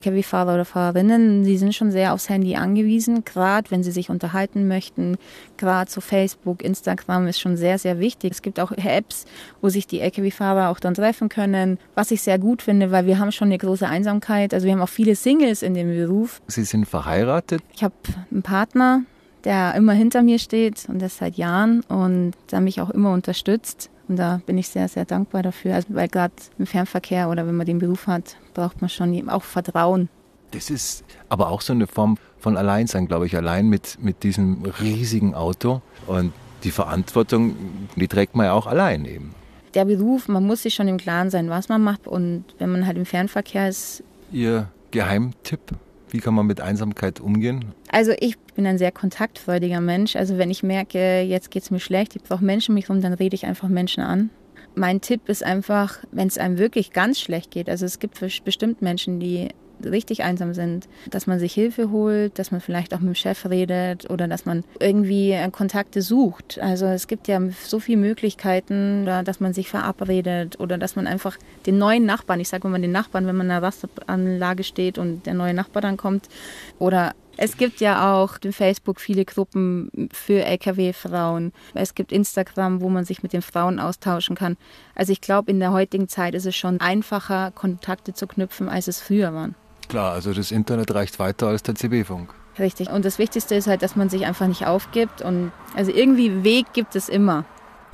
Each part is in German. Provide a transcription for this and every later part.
Lkw-Fahrer oder Fahrerinnen, sie sind schon sehr aufs Handy angewiesen, gerade wenn sie sich unterhalten möchten. Gerade so Facebook, Instagram ist schon sehr, sehr wichtig. Es gibt auch Apps, wo sich die Lkw-Fahrer auch dann treffen können, was ich sehr gut finde, weil wir haben schon eine große Einsamkeit. Also wir haben auch viele Singles in dem Beruf. Sie sind verheiratet? Ich habe einen Partner, der immer hinter mir steht und das seit Jahren und der mich auch immer unterstützt. Und da bin ich sehr, sehr dankbar dafür. Also, weil gerade im Fernverkehr oder wenn man den Beruf hat, braucht man schon auch Vertrauen. Das ist aber auch so eine Form von Alleinsein, glaube ich. Allein mit diesem riesigen Auto. Und die Verantwortung, die trägt man ja auch allein eben. Der Beruf, man muss sich schon im Klaren sein, was man macht. Und wenn man halt im Fernverkehr ist. Ihr Geheimtipp? Wie kann man mit Einsamkeit umgehen? Also ich bin ein sehr kontaktfreudiger Mensch. Also wenn ich merke, jetzt geht es mir schlecht, ich brauche Menschen um mich herum, dann rede ich einfach Menschen an. Mein Tipp ist einfach, wenn es einem wirklich ganz schlecht geht, also es gibt bestimmt Menschen, die richtig einsam sind, dass man sich Hilfe holt, dass man vielleicht auch mit dem Chef redet oder dass man irgendwie Kontakte sucht. Also es gibt ja so viele Möglichkeiten, dass man sich verabredet oder dass man einfach den neuen Nachbarn, ich sage immer den Nachbarn, wenn man in einer Rastanlage steht und der neue Nachbar dann kommt. Oder es gibt ja auch in Facebook viele Gruppen für Lkw-Frauen. Es gibt Instagram, wo man sich mit den Frauen austauschen kann. Also ich glaube, in der heutigen Zeit ist es schon einfacher, Kontakte zu knüpfen, als es früher war. Klar, also das Internet reicht weiter als der CB-Funk. Richtig. Und das Wichtigste ist halt, dass man sich einfach nicht aufgibt. Und also irgendwie Weg gibt es immer.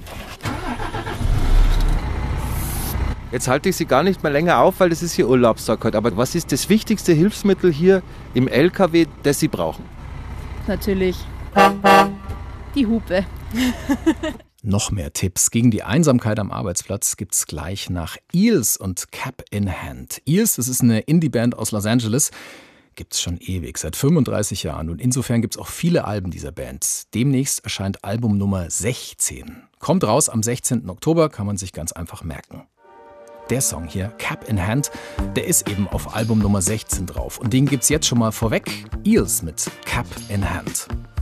Jetzt halte ich Sie gar nicht mehr länger auf, weil das ist hier Urlaubstag heute. Aber was ist das wichtigste Hilfsmittel hier im LKW, das Sie brauchen? Natürlich die Hupe. Noch mehr Tipps gegen die Einsamkeit am Arbeitsplatz gibt's gleich nach Eels und Cap in Hand. Eels, das ist eine Indie-Band aus Los Angeles, gibt's schon ewig, seit 35 Jahren. Und insofern gibt's auch viele Alben dieser Band. Demnächst erscheint Album Nummer 16. Kommt raus am 16. Oktober, kann man sich ganz einfach merken. Der Song hier, Cap in Hand, der ist eben auf Album Nummer 16 drauf. Und den gibt's jetzt schon mal vorweg. Eels mit Cap in Hand.